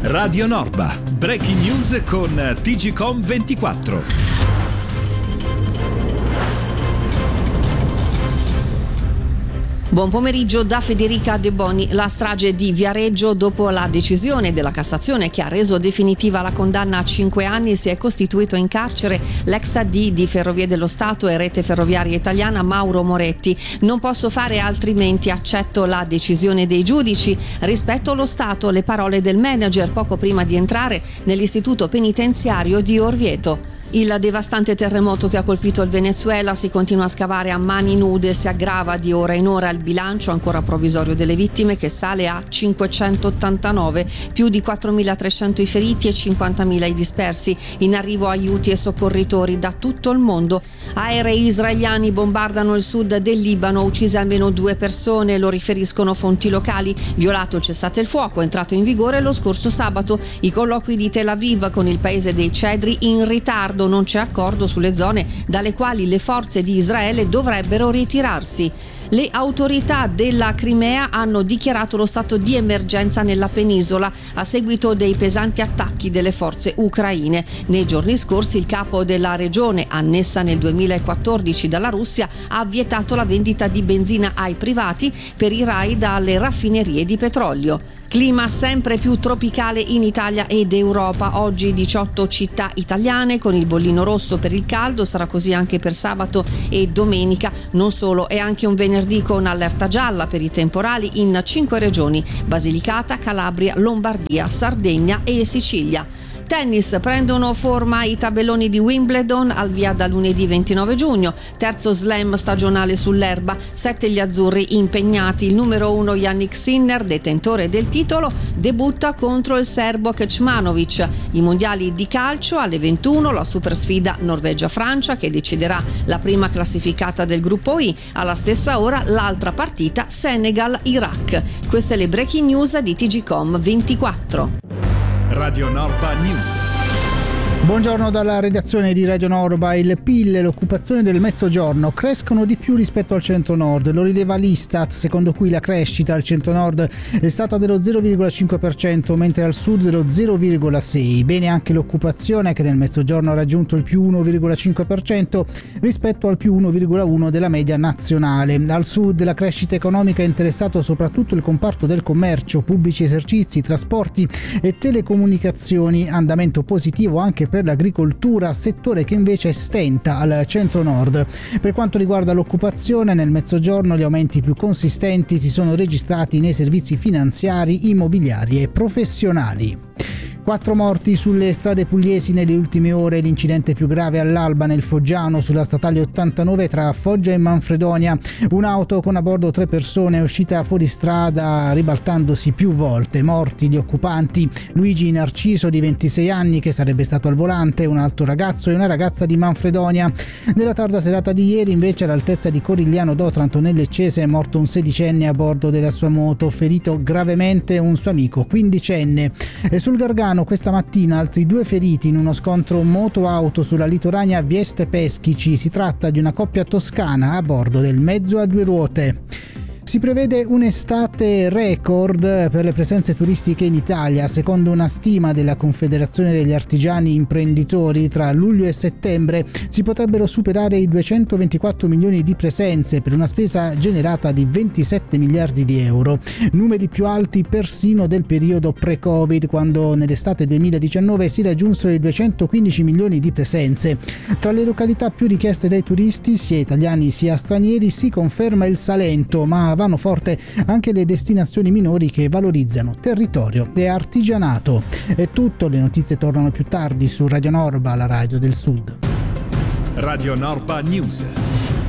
Radio Norba, breaking news con TGcom 24. Buon pomeriggio da Federica De Boni. La strage di Viareggio, dopo la decisione della Cassazione che ha reso definitiva la condanna a 5 anni, si è costituito in carcere l'ex AD di Ferrovie dello Stato e Rete Ferroviaria Italiana Mauro Moretti. Non posso fare altrimenti, accetto la decisione dei giudici. Rispetto allo Stato, le parole del manager poco prima di entrare nell'istituto penitenziario di Orvieto. Il devastante terremoto che ha colpito il Venezuela si continua a scavare a mani nude, si aggrava di ora in ora il bilancio ancora provvisorio delle vittime, che sale a 589, più di 4.300 i feriti e 50.000 i dispersi. In arrivo aiuti e soccorritori da tutto il mondo. Aerei israeliani bombardano il sud del Libano, uccise almeno 2 persone, lo riferiscono fonti locali. Violato il cessate il fuoco, entrato in vigore lo scorso sabato. I colloqui di Tel Aviv con il paese dei cedri in ritardo. Non c'è accordo sulle zone dalle quali le forze di Israele dovrebbero ritirarsi. Le autorità della Crimea hanno dichiarato lo stato di emergenza nella penisola a seguito dei pesanti attacchi delle forze ucraine. Nei giorni scorsi il capo della regione, annessa nel 2014 dalla Russia, ha vietato la vendita di benzina ai privati per i raid alle raffinerie di petrolio. Clima sempre più tropicale in Italia ed Europa. Oggi 18 città italiane con il bollino rosso per il caldo, sarà così anche per sabato e domenica. Non solo, è anche un venerdì con allerta gialla per i temporali in 5 regioni: Basilicata, Calabria, Lombardia, Sardegna e Sicilia. Tennis, prendono forma i tabelloni di Wimbledon, al via da lunedì 29 giugno, terzo slam stagionale sull'erba, 7 gli azzurri impegnati. Il numero 1 Jannik Sinner, detentore del titolo, debutta contro il serbo Kecmanovic. I mondiali di calcio alle 21, la super sfida Norvegia-Francia che deciderà la prima classificata del gruppo I, alla stessa ora l'altra partita Senegal-Iraq. Queste le breaking news di TGcom 24. Radio Norba News. Buongiorno dalla redazione di Radio Norba. Il PIL e l'occupazione del Mezzogiorno crescono di più rispetto al Centro-Nord. Lo rileva l'Istat, secondo cui la crescita al Centro-Nord è stata dello 0,5%, mentre al Sud dello 0,6%. Bene anche l'occupazione, che nel Mezzogiorno ha raggiunto il più 1,5% rispetto al più 1,1% della media nazionale. Al Sud la crescita economica ha interessato soprattutto il comparto del commercio, pubblici esercizi, trasporti e telecomunicazioni. Andamento positivo anche per l'agricoltura, settore che invece stenta al centro-nord. Per quanto riguarda l'occupazione, nel Mezzogiorno gli aumenti più consistenti si sono registrati nei servizi finanziari, immobiliari e professionali. 4 morti sulle strade pugliesi nelle ultime ore. L'incidente più grave all'alba nel Foggiano sulla statale 89 tra Foggia e Manfredonia. Un'auto con a bordo 3 persone è uscita fuori strada ribaltandosi più volte. Morti gli occupanti: Luigi Narciso di 26 anni che sarebbe stato al volante, un altro ragazzo e una ragazza di Manfredonia. Nella tarda serata di ieri invece all'altezza di Corigliano d'Otranto nel Leccese è morto un 16enne a bordo della sua moto, ferito gravemente un suo amico 15enne. E sul Gargano questa mattina altri 2 feriti in uno scontro moto-auto sulla litoranea Vieste Peschici. Si tratta di una coppia toscana a bordo del mezzo a 2 ruote. Si prevede un'estate record per le presenze turistiche in Italia. Secondo una stima della Confederazione degli Artigiani Imprenditori, tra luglio e settembre si potrebbero superare i 224 milioni di presenze per una spesa generata di 27 miliardi di euro. Numeri più alti persino del periodo pre-Covid, quando nell'estate 2019 si raggiunsero i 215 milioni di presenze. Tra le località più richieste dai turisti, sia italiani sia stranieri, si conferma il Salento, ma vanno forte anche le destinazioni minori che valorizzano territorio e artigianato. È tutto, le notizie tornano più tardi su Radio Norba, la radio del Sud. Radio Norba News.